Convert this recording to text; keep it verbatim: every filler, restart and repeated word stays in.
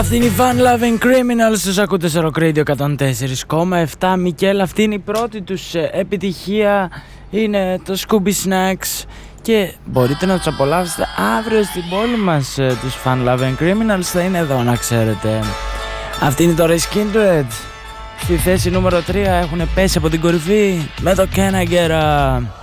Αυτή είναι η Fun Loving Criminals, τους ακούτε σε Rock Radio εκατόν τέσσερα κόμμα επτά. Μικέλ, αυτή είναι η πρώτη τους επιτυχία, είναι το Scooby Snacks και μπορείτε να τους απολαύσετε αύριο στην πόλη μας. Τους Fun Loving Criminals θα είναι εδώ, να ξέρετε. Αυτή είναι τώρα η Skindred, στη θέση νούμερο τρία, έχουν πέσει από την κορυφή με το Can I Get Up.